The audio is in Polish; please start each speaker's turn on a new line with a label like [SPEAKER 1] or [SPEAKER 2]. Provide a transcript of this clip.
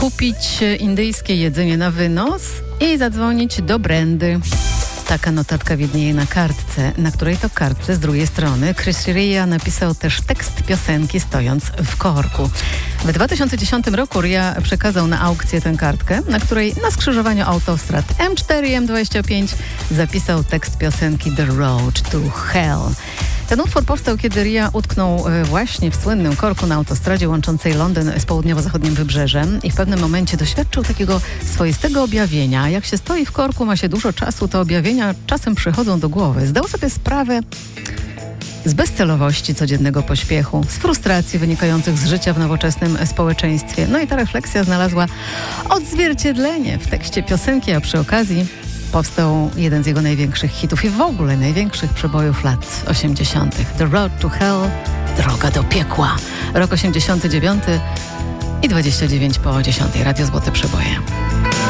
[SPEAKER 1] kupić indyjskie jedzenie na wynos i zadzwonić do Brendy. Taka notatka widnieje na kartce, na której to kartce z drugiej strony Chris Ria napisał też tekst piosenki stojąc w korku. W 2010 roku Ria przekazał na aukcję tę kartkę, na której na skrzyżowaniu autostrad M4 i M25 zapisał tekst piosenki The Road to Hell. Ten utwór powstał, kiedy Ria utknął właśnie w słynnym korku na autostradzie łączącej Londyn z południowo-zachodnim wybrzeżem i w pewnym momencie doświadczył takiego swoistego objawienia. Jak się stoi w korku, ma się dużo czasu, to objawienia czasem przychodzą do głowy. Zdał sobie sprawę z bezcelowości codziennego pośpiechu, z frustracji wynikających z życia w nowoczesnym społeczeństwie. No i ta refleksja znalazła odzwierciedlenie w tekście piosenki, a przy okazji powstał jeden z jego największych hitów i w ogóle największych przebojów lat 80. The Road to Hell, droga do piekła. Rok 89 i 29 po 10. Radio Złote Przeboje.